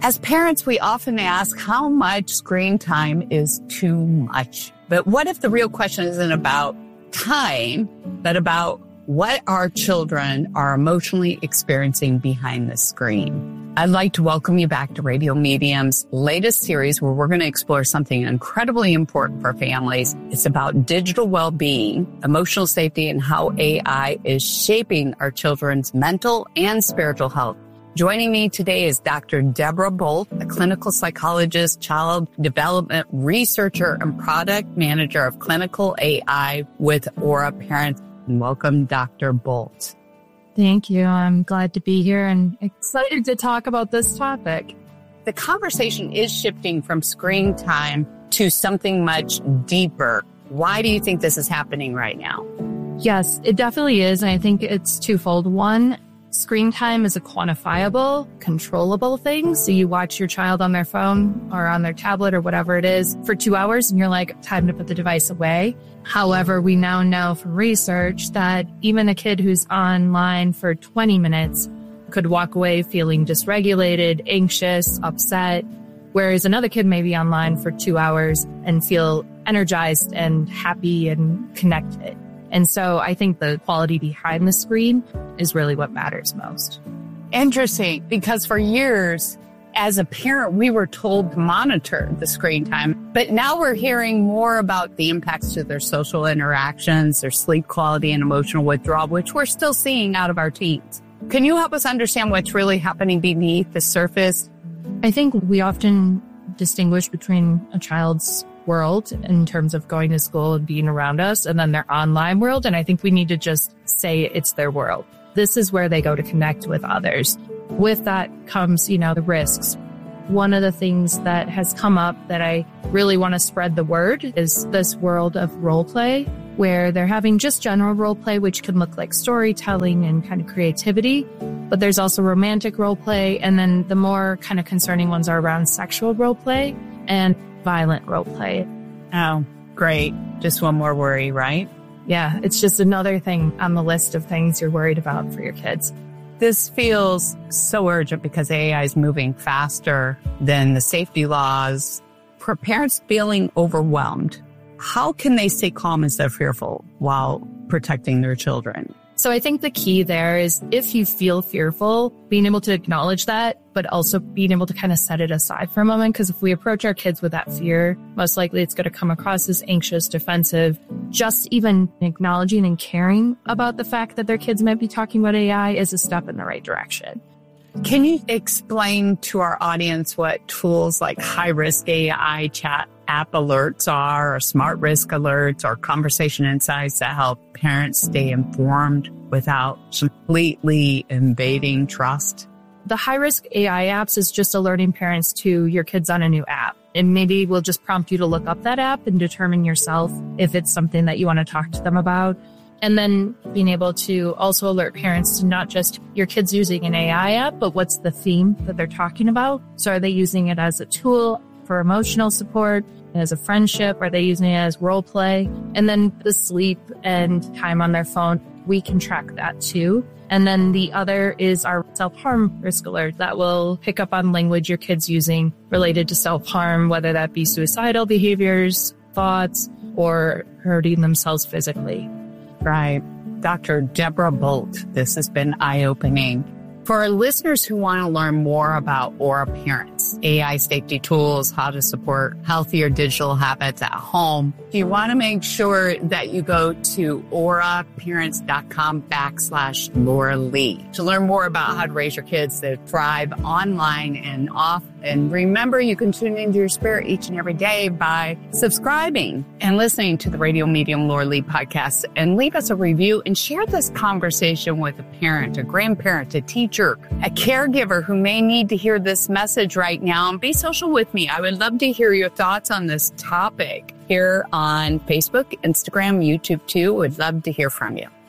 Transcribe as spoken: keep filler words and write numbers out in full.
As parents, we often ask how much screen time is too much. But what if the real question isn't about time, but about what our children are emotionally experiencing behind the screen? I'd like to welcome you back to Radio Medium's latest series where we're going to explore something incredibly important for families. It's about digital well-being, emotional safety, and how A I is shaping our children's mental and spiritual health. Joining me today is Doctor Deborah Bolt, a clinical psychologist, child development researcher, and product manager of clinical A I with Aura Parents. And welcome, Doctor Bolt. Thank you. I'm glad to be here and excited to talk about this topic. The conversation is shifting from screen time to something much deeper. Why do you think this is happening right now? Yes, it definitely is. And I think it's twofold. One, screen time is a quantifiable, controllable thing. So you watch your child on their phone or on their tablet or whatever it is for two hours and you're like, time to put the device away. However, we now know from research that even a kid who's online for twenty minutes could walk away feeling dysregulated, anxious, upset, whereas another kid may be online for two hours and feel energized and happy and connected. And so I think the quality behind the screen is really what matters most. Interesting, because for years, as a parent, we were told to monitor the screen time, but now we're hearing more about the impacts to their social interactions, their sleep quality, and emotional withdrawal, which we're still seeing out of our teens. Can you help us understand what's really happening beneath the surface? I think we often distinguish between a child's world in terms of going to school and being around us, and then their online world. And I think we need to just say it's their world. This is where they go to connect with others. With that comes, you know, the risks. One of the things that has come up that I really want to spread the word is this world of role play, where they're having just general role play, which can look like storytelling and kind of creativity. But there's also romantic role play. And then the more kind of concerning ones are around sexual role play and violent role play. Oh, great. Just one more worry, right? Yeah, it's just another thing on the list of things you're worried about for your kids. This feels so urgent because A I is moving faster than the safety laws. For parents feeling overwhelmed, how can they stay calm instead of fearful while protecting their children? So I think the key there is if you feel fearful, being able to acknowledge that, but also being able to kind of set it aside for a moment. Because if we approach our kids with that fear, most likely it's going to come across as anxious, defensive. Just even acknowledging and caring about the fact that their kids might be talking about A I is a step in the right direction. Can you explain to our audience what tools like high-risk A I chat app alerts are, or smart risk alerts, or conversation insights that help parents stay informed without completely invading trust? The high-risk A I apps is just alerting parents to your kids on a new app. And maybe we'll just prompt you to look up that app and determine yourself if it's something that you want to talk to them about. And then being able to also alert parents to not just your kids using an A I app, but what's the theme that they're talking about? So are they using it as a tool for emotional support, as a friendship? Are they using it as role play? And then the sleep and time on their phone, we can track that too. And then the other is our self-harm risk alert that will pick up on language your kids using related to self-harm, whether that be suicidal behaviors, thoughts, or hurting themselves physically. Right. Doctor Deborah Bolt, this has been eye-opening. For our listeners who want to learn more about Aura Parents, A I safety tools, how to support healthier digital habits at home, you want to make sure that you go to auraparents.com backslash Laura Lee to learn more about how to raise your kids to thrive online and off. And remember, you can tune into your spirit each and every day by subscribing and listening to the Radio Medium Laura Lee podcast, and leave us a review and share this conversation with a parent, a grandparent, a teacher, a caregiver who may need to hear this message right now. And be social with me. I would love to hear your thoughts on this topic here on Facebook, Instagram, YouTube too. Would love to hear from you.